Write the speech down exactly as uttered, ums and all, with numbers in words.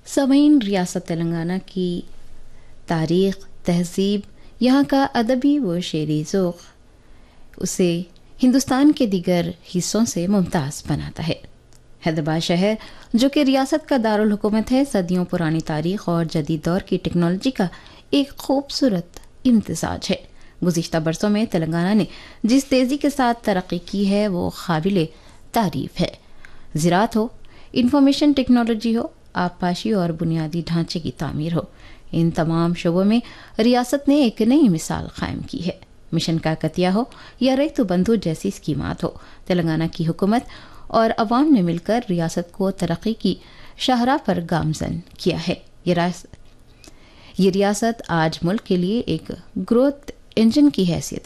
समीन रियासत तेलंगाना की तारीख़, तहज़ीब, यहाँ का अदबी व शेरी ज़ौक़ उसे हिंदुस्तान के दीगर हिस्सों से मुमताज़ बनाता है। हैदराबाद शहर, जो कि रियासत का दारुल हुकूमत है, सदियों पुरानी तारीख़ और जदीद दौर की टेक्नोलॉजी का एक खूबसूरत इम्तिज़ाज है। गुज़िश्ता बरसों में तेलंगाना ने जिस तेज़ी के साथ तरक्की की है वो काबिल तारीफ़ है। ज़राअत हो, इंफॉर्मेशन टेक्नोलॉजी हो, आबपाशी और बुनियादी ढांचे की तामीर हो, इन तमाम शोबों में रियासत ने एक नई मिसाल कायम की है। मिशन का कतिया हो या रैतु बंधु जैसी स्कीमात हो, तेलंगाना की हुकूमत और अवाम ने मिलकर रियासत को तरक्की की शाहराह पर गामजन किया है। ये ये रियासत आज मुल्क के लिए एक ग्रोथ इंजन की हैसियत